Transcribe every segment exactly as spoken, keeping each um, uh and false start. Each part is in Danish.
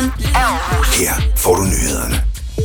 af Aarhus. Her får du nyhederne.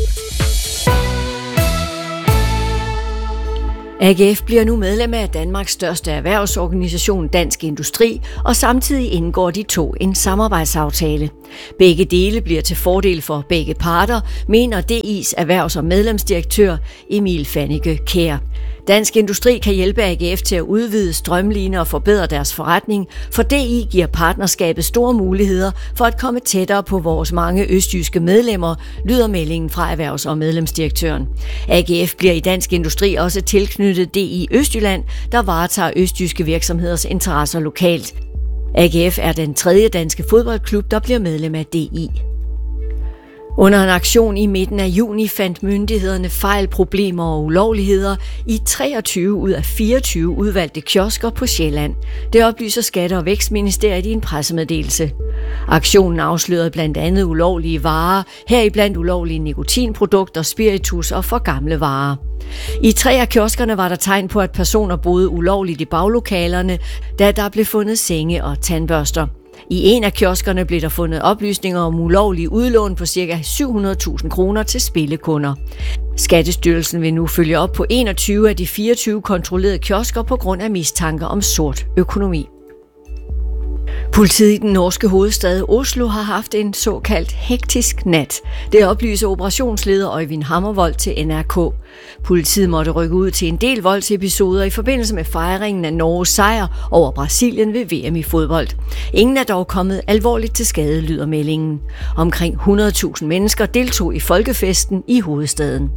A G F bliver nu medlem af Danmarks største erhvervsorganisation, Dansk Industri, og samtidig indgår de to en samarbejdsaftale. Begge dele bliver til fordel for begge parter, mener D I's erhvervs- og medlemsdirektør Emil Fannike Kjær. Dansk Industri kan hjælpe A G F til at udvide, strømline og forbedre deres forretning, for D I giver partnerskabet store muligheder for at komme tættere på vores mange østjyske medlemmer, lyder meldingen fra erhvervs- og medlemsdirektøren. A G F bliver i Dansk Industri også tilknyttet D I Østjylland, der varetager østjyske virksomheders interesser lokalt. A G F er den tredje danske fodboldklub, der bliver medlem af D I. Under en aktion i midten af juni fandt myndighederne fejl, problemer og ulovligheder i treogtyve ud af fireogtyve udvalgte kiosker på Sjælland. Det oplyser Skatte- og Vækstministeriet i en pressemeddelelse. Aktionen afslørede blandt andet ulovlige varer, heriblandt ulovlige nikotinprodukter, spiritus og for gamle varer. I tre af kioskerne var der tegn på, at personer boede ulovligt i baglokalerne, da der blev fundet senge og tandbørster. I en af kioskerne blev der fundet oplysninger om ulovlige udlån på ca. syv hundrede tusind kroner til spillekunder. Skattestyrelsen vil nu følge op på enogtyve af de fireogtyve kontrollerede kiosker på grund af mistanker om sort økonomi. Politiet i den norske hovedstad Oslo har haft en såkaldt hektisk nat. Det oplyser operationsleder Øjvind Hammervold til N R K. Politiet måtte rykke ud til en del voldsepisoder i forbindelse med fejringen af Norges sejr over Brasilien ved V M i fodbold. Ingen er dog kommet alvorligt til skade, lyder meldingen. Omkring hundrede tusind mennesker deltog i folkefesten i hovedstaden.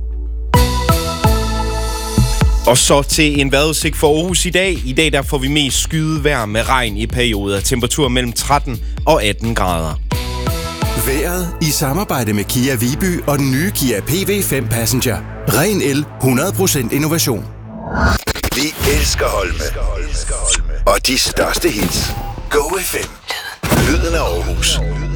Og så til en vejrudsigt for Aarhus i dag. I dag der får vi mest skydevejr med regn i perioder. Temperatur mellem tretten og atten grader. Vejret i samarbejde med Kia Viby og den nye Kia P V fem Passenger. Ren el, hundrede procent innovation. Vi elsker Holme. Og de største hits. Go F M. Lyden af Aarhus.